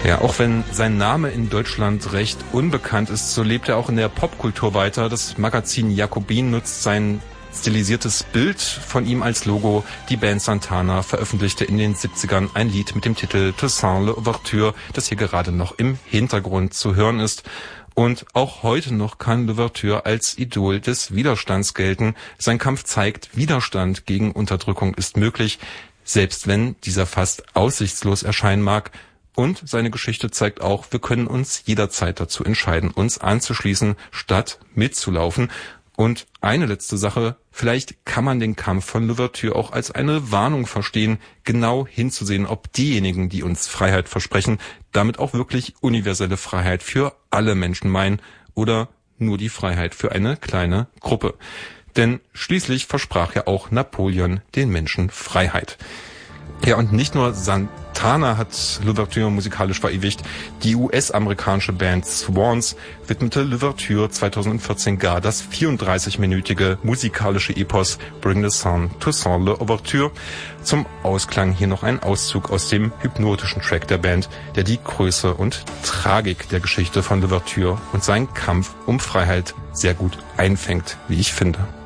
Ja, auch wenn sein Name in Deutschland recht unbekannt ist, so lebt er auch in der Popkultur weiter. Das Magazin Jacobin nutzt sein stilisiertes Bild von ihm als Logo. Die Band Santana veröffentlichte in den 70ern ein Lied mit dem Titel Toussaint l'Ouverture, das hier gerade noch im Hintergrund zu hören ist. Und auch heute noch kann Louverture als Idol des Widerstands gelten. Sein Kampf zeigt, Widerstand gegen Unterdrückung ist möglich, selbst wenn dieser fast aussichtslos erscheinen mag. Und seine Geschichte zeigt auch, wir können uns jederzeit dazu entscheiden, uns anzuschließen, statt mitzulaufen. Und eine letzte Sache, vielleicht kann man den Kampf von Louverture auch als eine Warnung verstehen, genau hinzusehen, ob diejenigen, die uns Freiheit versprechen, damit auch wirklich universelle Freiheit für alle Menschen meinen oder nur die Freiheit für eine kleine Gruppe. Denn schließlich versprach ja auch Napoleon den Menschen Freiheit. Ja, und nicht nur Santana hat Louverture musikalisch verewigt. Die US-amerikanische Band Swans widmete Louverture 2014 gar das 34-minütige musikalische Epos Bring the Sun, Toussaint l'Ouverture. Zum Ausklang hier noch ein Auszug aus dem hypnotischen Track der Band, der die Größe und Tragik der Geschichte von Louverture und seinen Kampf um Freiheit sehr gut einfängt, wie ich finde.